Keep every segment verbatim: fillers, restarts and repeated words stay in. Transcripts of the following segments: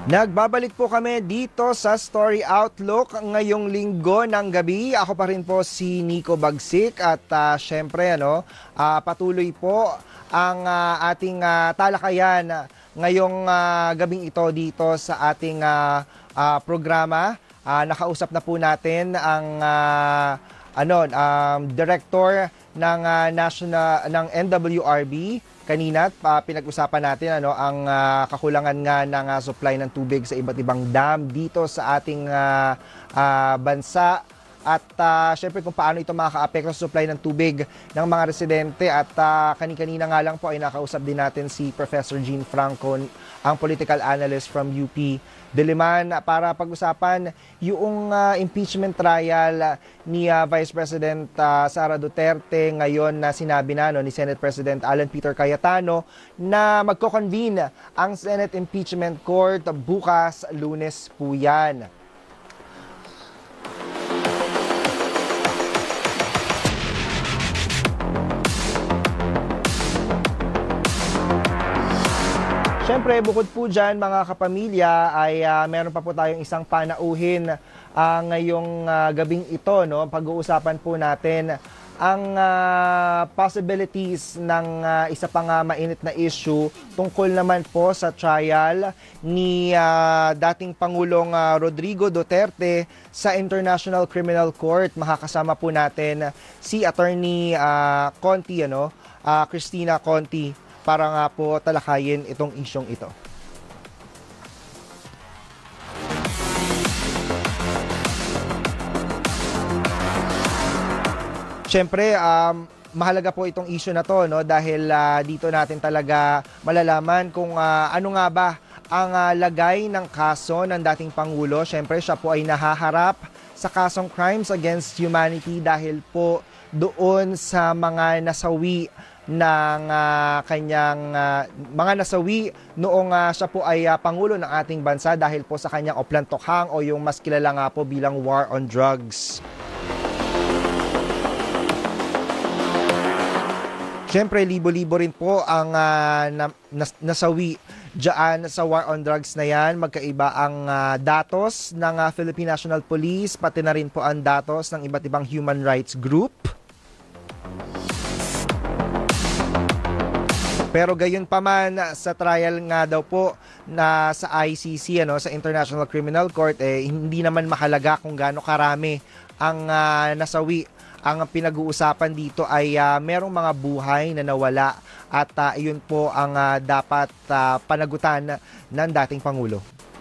Nagbabalik po kami dito sa Story Outlook ngayong linggo ng gabi. Ako pa rin po si Nico Bagsik at uh, syempre ano, uh, patuloy po ang uh, ating uh, talakayan ngayong uh, gabing ito dito sa ating uh, uh, programa. Uh, nakausap na po natin ang uh, ano, um, director ng uh, national ng N W R B. Kanina uh, pinag-usapan natin ano ang uh, kakulangan nga ng uh, supply ng tubig sa iba't ibang dam dito sa ating uh, uh, bansa at uh, syempre kung paano ito makakaapekto sa supply ng tubig ng mga residente at uh, kani-kanina nga lang po ay nakausap din natin si Professor Jean Franco, ang political analyst from U P Diliman para pag-usapan yung uh, impeachment trial ni uh, Vice President uh, Sara Duterte ngayon na sinabi na no, ni Senate President Alan Peter Cayetano na magko-convene ang Senate Impeachment Court bukas Lunes po yan. Siyempre, bukod po dyan, mga kapamilya, ay uh, meron pa po tayong isang panauhin uh, ngayong uh, gabing ito. No? Pag-uusapan po natin ang uh, possibilities ng uh, isa pang uh, mainit na issue tungkol naman po sa trial ni uh, dating Pangulong uh, Rodrigo Duterte sa International Criminal Court. Makakasama po natin si Attorney uh, Conti, ano? uh, Christina Conti, para nga po talakayin itong isyong ito. Siyempre, um, mahalaga po itong issue na to, no? Dahil uh, dito natin talaga malalaman kung uh, ano nga ba ang uh, lagay ng kaso ng dating Pangulo. Siyempre, siya po ay nahaharap sa kasong crimes against humanity dahil po doon sa mga nasawi ng uh, kanyang uh, mga nasawi noong uh, siya po ay uh, Pangulo ng ating bansa dahil po sa kanyang Oplantokhang o yung mas kilala nga po bilang War on Drugs. Siyempre, libo-libo rin po ang uh, na, nas, nasawi dyan sa War on Drugs na yan. Magkaiba ang uh, datos ng uh, Philippine National Police, pati na rin po ang datos ng iba't ibang human rights group. Pero gayon pa man, sa trial nga daw po na sa I C C, ano, sa International Criminal Court, eh, hindi naman mahalaga kung gaano karami ang uh, nasawi. Ang pinag-uusapan dito ay uh, merong mga buhay na nawala at uh, iyon po ang uh, dapat uh, panagutan ng dating Pangulo.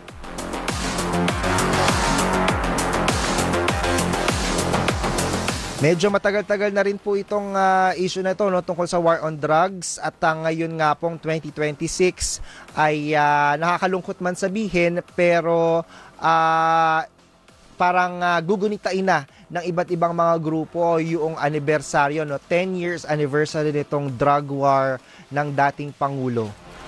Medyo matagal-tagal na rin po itong uh, issue na ito, no, tungkol sa war on drugs at uh, ngayon nga pong twenty twenty-six ay uh, nakakalungkot man sabihin pero uh, parang uh, gugunitain na ng iba't ibang mga grupo yung anibersaryo, no, ten years anniversary nitong drug war ng dating Pangulo.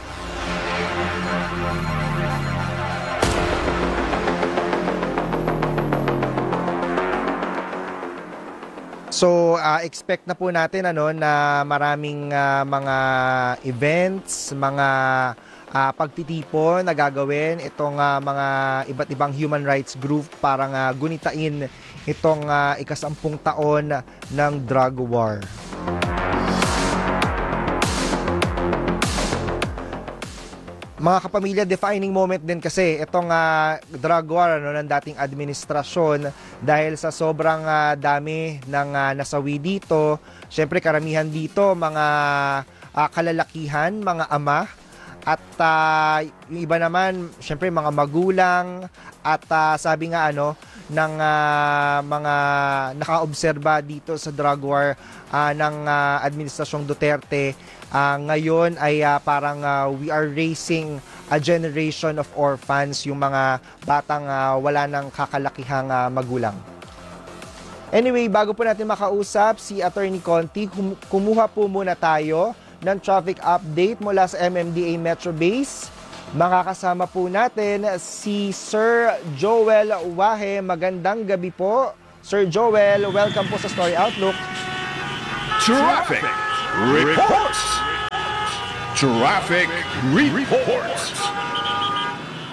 So, uh, expect na po natin ano na maraming uh, mga events, mga uh, pagtitipon na gagawin itong uh, mga iba't ibang human rights group para nga gunitain itong uh, ikasampung taon ng drug war. Mga kapamilya, defining moment din kasi itong uh, drug war, ano, ng dating administrasyon dahil sa sobrang uh, dami ng uh, nasawi dito. Siyempre karamihan dito mga uh, kalalakihan, mga ama at uh, yung iba naman siyempre mga magulang at uh, sabi nga ano ng uh, mga nakaobserba dito sa drug war uh, ng uh, administrasyong Duterte. Uh, ngayon ay uh, parang uh, we are raising a generation of orphans, yung mga batang uh, wala ng kakalakihang uh, magulang. Anyway, bago po natin makausap si Attorney Conti, kum- kumuha po muna tayo ng traffic update mula sa M M D A Metro Base. Makakasama po natin si Sir Joel Wahe. Magandang gabi po. Sir Joel, welcome po sa Story Outlook. Traffic Reports! Traffic Reports!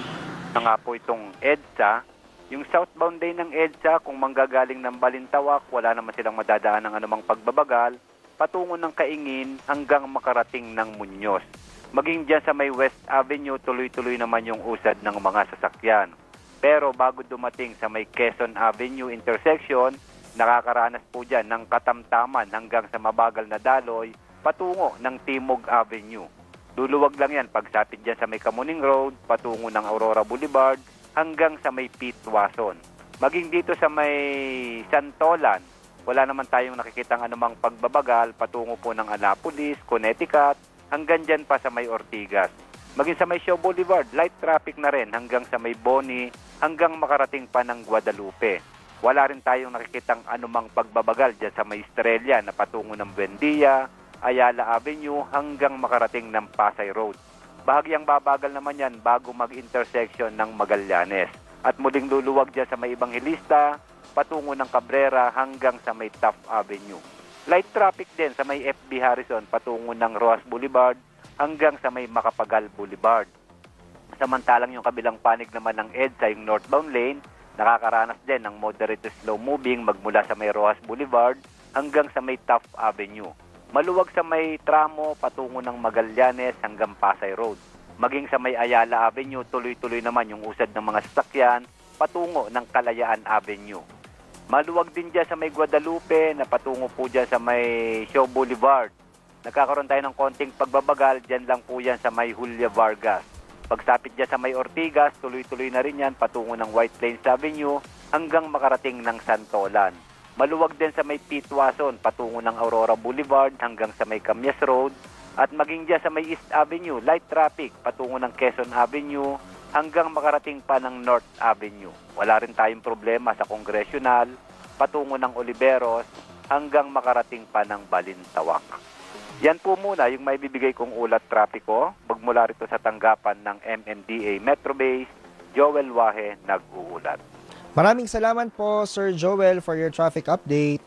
na nga po itong EDSA. Yung southbound lane ng EDSA, kung manggagaling ng Balintawak, wala naman silang madadaan ng anumang pagbabagal, patungo ng Kaingin hanggang makarating ng Muñoz. Maging dyan sa may West Avenue, tuloy-tuloy naman yung usad ng mga sasakyan. Pero bago dumating sa may Quezon Avenue intersection, nakakaranas po dyan ng katamtaman hanggang sa mabagal na daloy patungo ng Timog Avenue. Luluwag lang yan pagsapit dyan sa may Kamuning Road, patungo ng Aurora Boulevard, hanggang sa may Pitwason. Maging dito sa may Santolan, wala naman tayong nakikitang anumang pagbabagal patungo po ng Annapolis, Connecticut, hanggang dyan pa sa may Ortigas. Maging sa may Shaw Boulevard, light traffic na rin hanggang sa may Boni, hanggang makarating pa ng Guadalupe. Wala rin tayong nakikitang anumang pagbabagal dyan sa may Estrella na patungo ng Buendia, Ayala Avenue, hanggang makarating ng Pasay Road. Bahagyang babagal naman yan bago mag-intersection ng Magallanes. At muling luluwag dyan sa may Evangelista, patungo ng Cabrera hanggang sa may Taft Avenue. Light traffic din sa may F B Harrison, patungo ng Rojas Boulevard hanggang sa may Macapagal Boulevard. Samantalang yung kabilang panig naman ng EDSA, yung northbound lane, nakakaranas din ng moderate to slow moving magmula sa may Rojas Boulevard hanggang sa may Taft Avenue. Maluwag sa may tramo patungo ng Magallanes hanggang Pasay Road. Maging sa may Ayala Avenue, tuloy-tuloy naman yung usad ng mga sasakyan patungo ng Kalayaan Avenue. Maluwag din dyan sa may Guadalupe na patungo po dyan sa may Shaw Boulevard. Nagkakaroon tayo ng konting pagbabagal, dyan lang po yan sa may Julia Vargas. Pagsapit dyan sa may Ortigas, tuloy-tuloy na rin yan patungo ng White Plains Avenue hanggang makarating ng Santolan. Maluwag din sa may Pitwason, patungo ng Aurora Boulevard hanggang sa may Camias Road. At maging dyan sa may East Avenue, light traffic, patungo ng Quezon Avenue hanggang makarating pa ng North Avenue. Wala rin tayong problema sa Congressional, patungo ng Oliveros hanggang makarating pa ng Balintawak. Yan po muna yung may bibigay kong ulat trapiko. Magmula rito sa tanggapan ng M M D A Metro Base, Joel Wahe, nag-uulat. Maraming salamat po, Sir Joel, for your traffic update.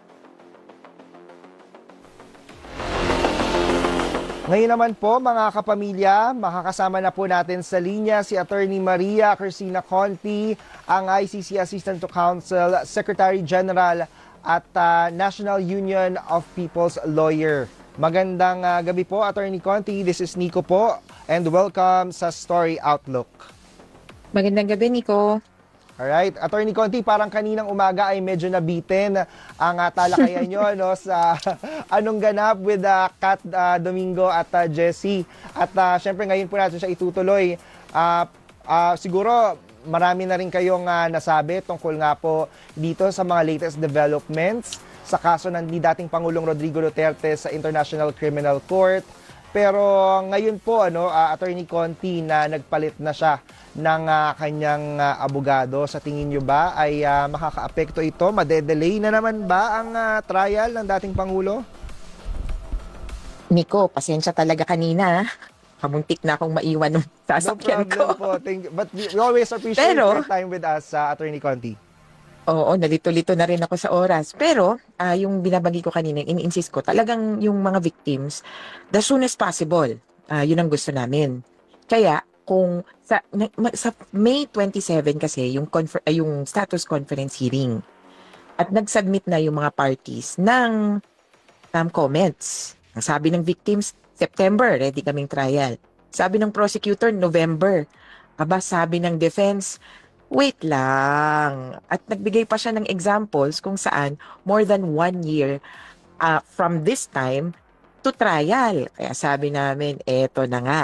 Ngayon naman po, mga kapamilya, makakasama na po natin sa linya si Attorney Maria Cristina Conti, ang I C C Assistant to Counsel, Secretary General at uh, National Union of People's Lawyer. Magandang uh, gabi po, Attorney Conti. This is Nico po, and welcome sa Story Outlook. Magandang gabi, Nico. Alright, Attorney Conti, parang kaninang umaga ay medyo nabitin ang uh, talakayan nyo no, sa anong ganap with uh, Kat uh, Domingo at uh, Jessie. At uh, syempre ngayon po natin siya itutuloy. Uh, uh, siguro marami na rin kayong uh, nasabi tungkol nga po dito sa mga latest developments sa kaso ng dating Pangulong Rodrigo Duterte sa International Criminal Court. Pero ngayon po, ano, uh, Attorney Conti, na nagpalit na siya ng uh, kanyang uh, abogado. Sa tingin nyo ba ay uh, makaka-apekto ito? Madedelay na naman ba ang uh, trial ng dating Pangulo? Nico, pasensya talaga kanina. Kamuntik na akong maiwan ng sasakyan no ko. Po. Thank you. But we always appreciate Pero, your time with us, uh, Attorney Conti. Oo, nalito-lito na rin ako sa oras. Pero, uh, yung binabagi ko kanina, in-insist ko, talagang yung mga victims, the soonest possible, uh, yun ang gusto namin. Kaya, kung sa, na, sa May twenty-seven kasi, yung, confer, uh, yung status conference hearing, at nag-submit na yung mga parties ng um, comments. Ang sabi ng victims, September, ready kaming trial. Sabi ng prosecutor, November. Aba, sabi ng defense, wait lang. At nagbigay pa siya ng examples kung saan more than one year uh, from this time to trial. Kaya sabi namin, eto na nga.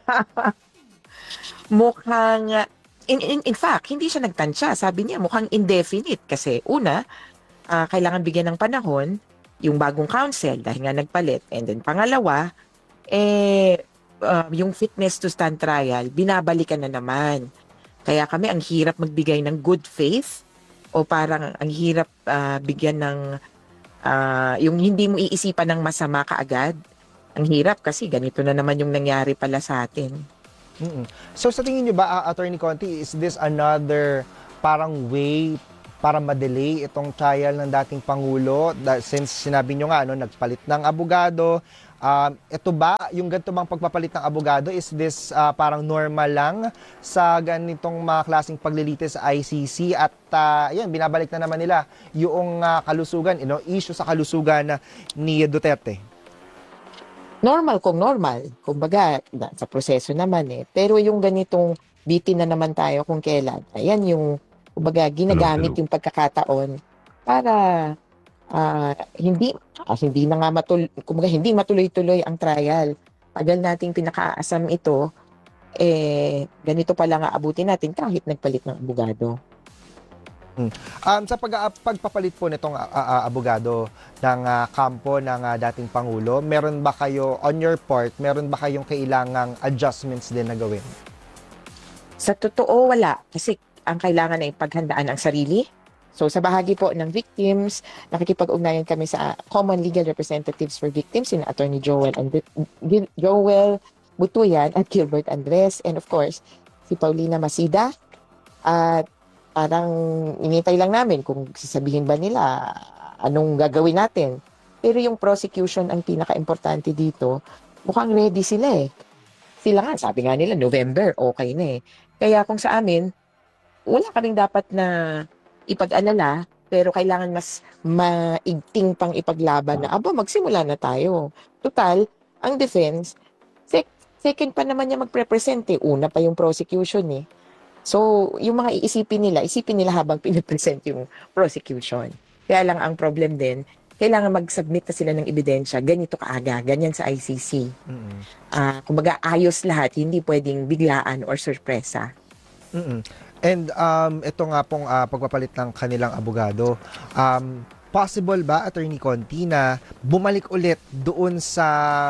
Mukhang, in, in, in fact, hindi siya nagtansya. Sabi niya, mukhang indefinite. Kasi una, uh, kailangan bigyan ng panahon yung bagong counsel dahil nga nagpalit. And then pangalawa, eh, uh, yung fitness to stand trial, binabalikan na naman. Kaya kami, ang hirap magbigay ng good faith o parang ang hirap uh, bigyan ng uh, yung hindi mo iisipan ng masama kaagad. Ang hirap kasi ganito na naman yung nangyari pala sa atin. Mm-mm. So sa tingin nyo ba, uh, Attorney Conti, is this another parang way para ma-delay itong trial ng dating Pangulo? Da- since sinabi nyo nga, ano, nagpalit ng abogado, Um, ito ba, yung ganito bang pagpapalit ng abogado, is this ah, parang normal lang sa ganitong mga klaseng paglilitis sa I C C at ah, yan, binabalik na naman nila yung ah, kalusugan, you know, issue sa kalusugan ni Duterte? Normal kung normal. Kumbaga, na- sa proseso naman eh. Pero yung ganitong bitin na naman tayo kung kailan, ayan yung, kumbaga, ginagamit hello. yung pagkakataon para ah, hindi, ah, hindi na nga matul kumbaga, hindi matuloy-tuloy ang trial. Tagal nating pinakaasam ito, eh, ganito pala nga abutin natin kahit nagpalit ng abogado. Um, sa pag, pagpapalit po nitong ah, ah, abogado ng ah, kampo ng ah, dating Pangulo, meron ba kayo, on your part, meron ba kayong kailangang adjustments din na gawin? Sa totoo, wala. Kasi ang kailangan ay paghandaan ang sarili. So sa bahagi po ng victims, nakikipag-ugnayan kami sa Common Legal Representatives for Victims, sina Attorney Joel and Gil- Joel Butuyan at Gilbert Andres, and of course si Paulina Masida. At parang inintay lang namin kung sasabihin ba nila anong gagawin natin. Pero yung prosecution ang pinaka-importante dito, mukhang ready sila eh. Sila nga, sabi nga nila, November, okay na eh. Kaya kung sa amin, wala kaming dapat na ipag-alala, pero kailangan mas maigting pang ipaglaban na, aba, magsimula na tayo. Total, ang defense, sec- second pa naman niya magpre-present eh. Una pa yung prosecution eh. So, yung mga iisipin nila, isipin nila habang pinipresent yung prosecution. Kaya lang ang problem din, kailangan mag-submit na sila ng ebidensya, ganito kaaga, ganyan sa I C C. Mm-mm. Ah, kumbaga, ayos lahat, hindi pwedeng biglaan or sorpresa. Mm-mm. And um, ito nga pong ah, pagpapalit ng kanilang abogado, um, possible ba, Attorney Conti, na bumalik ulit doon sa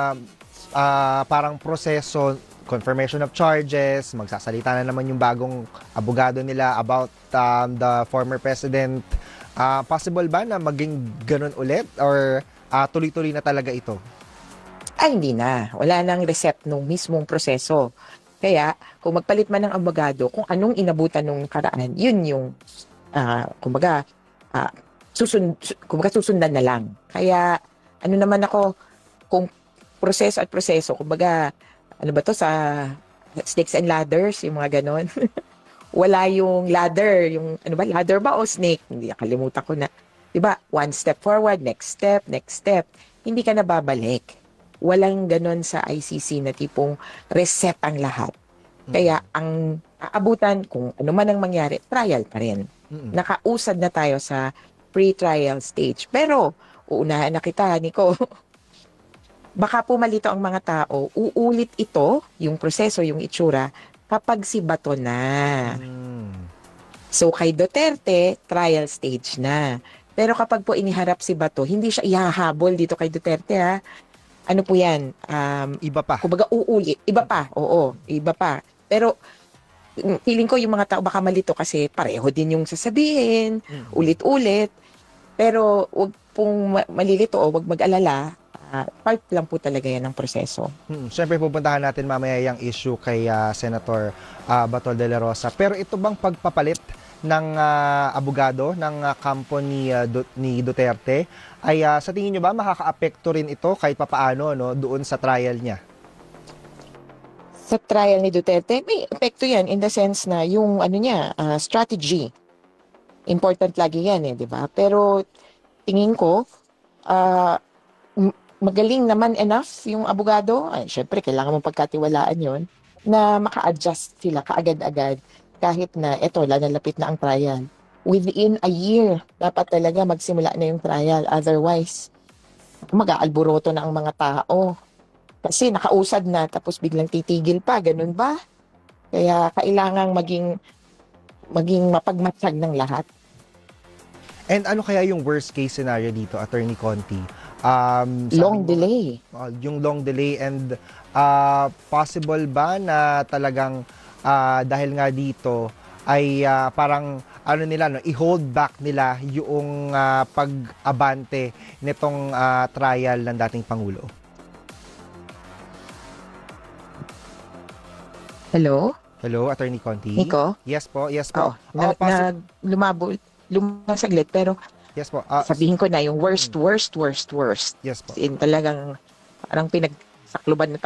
ah, parang proseso, confirmation of charges, magsasalita na naman yung bagong abogado nila about um, the former president? Ah, possible ba na maging ganun ulit or ah, tuloy-tuloy na talaga ito? Ay, hindi na. Wala nang recept nung mismong proseso. Kaya, kung magpalit man ng abogado, kung anong inabutan nung karaan, yun yung, ah, kumbaga, ah, susun, su- kumbaga susundan na lang. Kaya, ano naman ako, kung proseso at proseso, kumbaga, ano ba to sa snakes and ladders, yung mga ganon. Wala yung ladder, yung, ano ba, ladder ba o snake? Hindi, nakalimutan ko na. Diba, one step forward, next step, next step. Hindi ka na babalik. Walang ganon sa I C C na tipong reset ang lahat. Kaya ang aabutan, kung ano man ang mangyari, trial pa rin. Mm-mm. Nakausad na tayo sa pre-trial stage. Pero, uunahan na kita, Nico. Baka pumalito ang mga tao, uulit ito, yung proseso, yung itsura, kapag si Bato na. Mm. So, kay Duterte, trial stage na. Pero kapag po iniharap si Bato, hindi siya ihahabol dito kay Duterte, ha? Ano po yan? Um, Iba pa. kumbaga uulit. Iba pa, oo, iba pa. Pero mm, feeling ko yung mga tao baka malito kasi pareho din yung sasabihin, Mm. ulit-ulit. Pero wag pong ma- malilito o wag mag-alala, ah, part lang po talaga yan ng proseso. Hmm, Siyempre pupuntahan natin mamaya yung issue kay ah, Senator ah, Bato de la Rosa. Pero ito bang pagpapalit ng ah, abogado ng ah, kampo ni, ah, Du- ni Duterte ay ah, sa tingin nyo ba makaka-apekto rin ito kahit papaano no, doon sa trial niya? Sa trial ni Duterte, may epekto yan in the sense na yung ano niya, ah, strategy. Important lagi yan eh, di ba? Pero tingin ko, ah, m- magaling naman enough yung abogado. Ay, syempre, kailangan mong pagkatiwalaan yon na maka-adjust sila kaagad-agad kahit na eto, lalapit na ang trial. Within a year, dapat talaga magsimula na yung trial. Otherwise, mag-aalboroto na ang mga tao. Kasi nakausad na tapos biglang titigil pa, ganun ba? Kaya kailangang maging maging mapagmatsag ng lahat. And ano kaya yung worst case scenario dito, Attorney Conti? Um, sabi Long mo- delay. uh, yung long delay and uh, possible ba na talagang uh, dahil nga dito ay uh, parang ano nila no i-hold back nila yung uh, pag-abante nitong uh, trial ng dating pangulo. Hello? Hello, Attorney Conti. Nico? Yes po, yes po. Oo. Na, Oh, possi- na, lumabo, lumabas saglit, pero yes po. Ah, sabihin ko na yung worst, worst, worst, worst. yes po. In talagang Parang pinagsakluban na